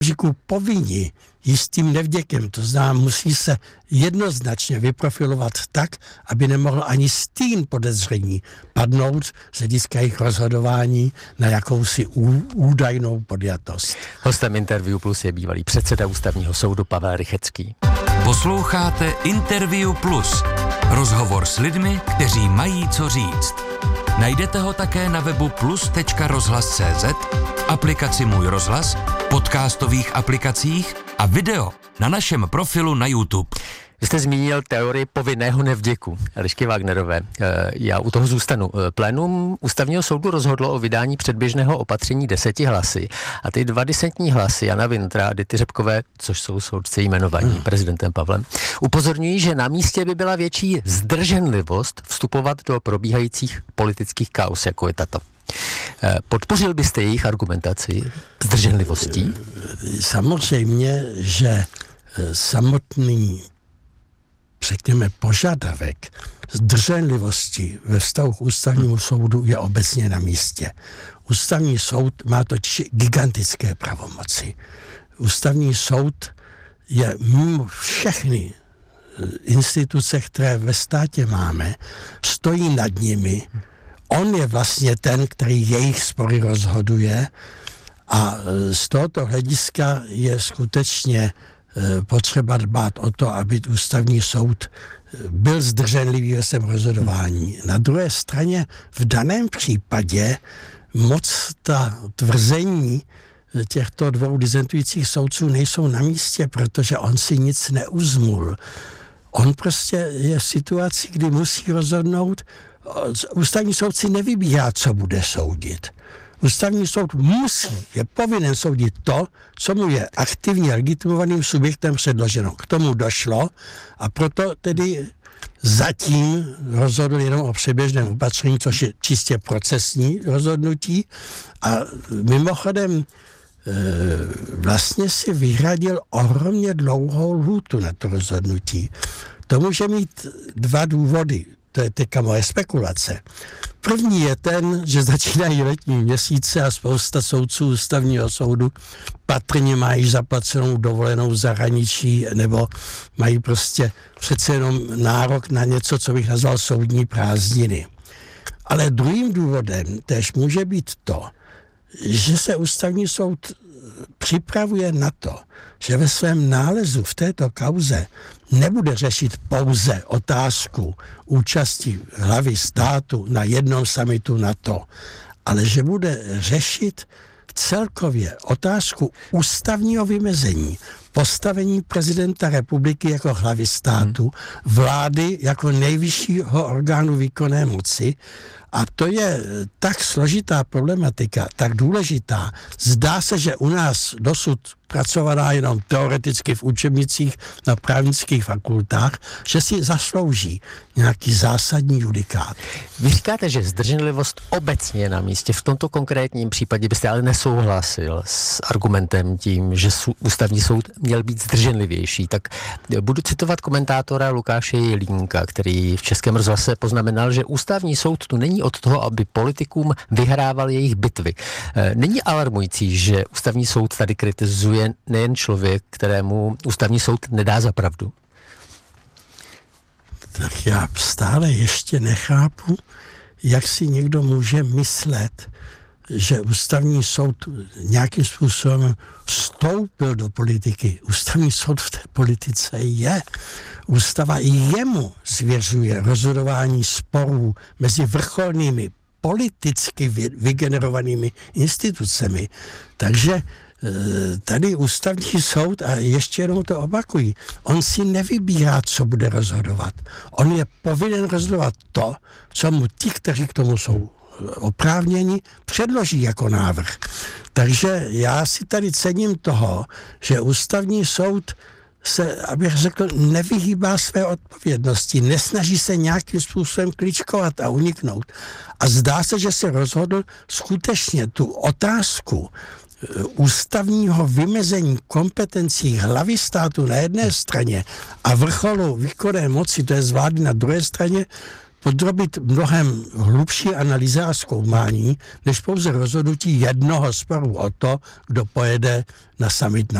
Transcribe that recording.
povinni jistým nevděkem. To znamená, musí se jednoznačně vyprofilovat tak, aby nemohl ani stín podezření padnout z hlediska jejich rozhodování na jakousi údajnou podjatost. Hostem Interview Plus je bývalý předseda Ústavního soudu Pavel Rychecký. Posloucháte Interview Plus. Rozhovor s lidmi, kteří mají co říct. Najdete ho také na webu plus.rozhlas.cz, aplikaci Můj rozhlas, podcastových aplikacích a video na našem profilu na YouTube. Vy jste zmínil teorii povinného nevděku Elišky Wagnerové. Já u toho zůstanu. Plénum Ústavního soudu rozhodlo o vydání předběžného opatření 10 hlasy a ty 2 disentní hlasy Jana Wintra a Dity Řepkové, což jsou soudci jmenovaní prezidentem Pavlem, upozorňují, že na místě by byla větší zdrženlivost vstupovat do probíhajících politických kauz, jako je tato. Podpořil byste jejich argumentaci zdrženlivostí? Samozřejmě, že samotný, řekněme, požadavek zdrženlivosti ve vztahu k Ústavnímu soudu je obecně na místě. Ústavní soud má totiž gigantické pravomoci. Ústavní soud je mimo všechny instituce, které ve státě máme, stojí nad nimi. On je vlastně ten, který jejich spory rozhoduje a z tohoto hlediska je skutečně potřeba dbát o to, aby Ústavní soud byl zdrženlivý ve svém rozhodování. Na druhé straně v daném případě moc ta tvrzení těchto 2 disentujících soudců nejsou na místě, protože on si nic neuzmul. On prostě je v situaci, kdy musí rozhodnout. Ústavní soud si nevybírá, co bude soudit. Ústavní soud je povinen soudit to, co mu je aktivně legitimovaným subjektem předloženo. K tomu došlo a proto tedy zatím rozhodl jenom o předběžném opatření, což je čistě procesní rozhodnutí a mimochodem vlastně si vyhradil ohromně dlouhou lhůtu na to rozhodnutí. To může mít 2 důvody. To je teďka moje spekulace. První je ten, že začínají letní měsíce a spousta soudců Ústavního soudu patrně mají zaplacenou dovolenou v zahraničí nebo mají prostě přece jenom nárok na něco, co bych nazval soudní prázdniny. Ale druhým důvodem též může být to, že se Ústavní soud připravuje na to, že ve svém nálezu v této kauze nebude řešit pouze otázku účasti hlavy státu na jednom summitu NATO, ale že bude řešit celkově otázku ústavního vymezení, postavení prezidenta republiky jako hlavy státu, vlády jako nejvyššího orgánu výkonné moci. A to je tak složitá problematika, tak důležitá. Zdá se, že u nás dosud pracovaná jenom teoreticky v učebnicích na právnických fakultách, že si zaslouží nějaký zásadní judikát. Vy říkáte, že zdrženlivost obecně je na místě. V tomto konkrétním případě byste ale nesouhlasil s argumentem tím, že Ústavní soud měl být zdrženlivější. Tak budu citovat komentátora Lukáše Jelínka, který v Českém rozhlase poznamenal, že Ústavní soud tu není od toho, aby politikům vyhrával jejich bitvy. Není alarmující, že Ústavní soud tady kritizuje nejen člověk, kterému Ústavní soud nedá za pravdu? Tak já stále ještě nechápu, jak si někdo může myslet, že Ústavní soud nějakým způsobem vstoupil do politiky. Ústavní soud v té politice je. Ústava i jemu svěřuje rozhodování sporů mezi vrcholnými politicky vygenerovanými institucemi. Takže tady Ústavní soud, a ještě jednou to opakuji, on si nevybírá, co bude rozhodovat. On je povinen rozhodovat to, co mu ti, kteří k tomu jsou oprávněni, předloží jako návrh. Takže já si tady cením toho, že Ústavní soud se, abych řekl, nevyhýbá své odpovědnosti, nesnaží se nějakým způsobem kličkovat a uniknout. A zdá se, že se rozhodl skutečně tu otázku ústavního vymezení kompetencí hlavy státu na jedné straně a vrcholu výkonné moci, to je vlády na druhé straně, podrobit mnohem hlubší analýze a zkoumání, než pouze rozhodnutí jednoho z parů o to, kdo pojede na summit na